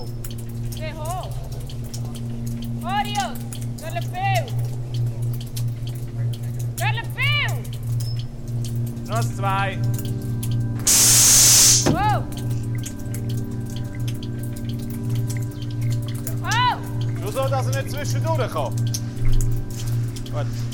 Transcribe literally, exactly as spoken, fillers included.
hoch. Geh hoch. Marius, quello più. Quello più. Noch zwei. Wow. Oh. Nur so, dass er nicht zwischendurch kommt. Gut.